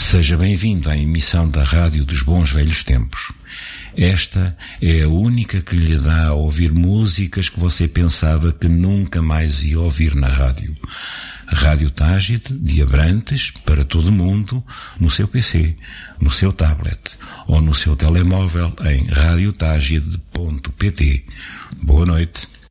Seja bem-vindo à emissão da Rádio dos Bons Velhos Tempos. Esta é a única que lhe dá a ouvir músicas que você pensava que nunca mais ia ouvir na rádio. Rádio Tágide, de Abrantes, para todo o mundo, no seu PC, no seu tablet ou no seu telemóvel em radiotagide.pt. Boa noite.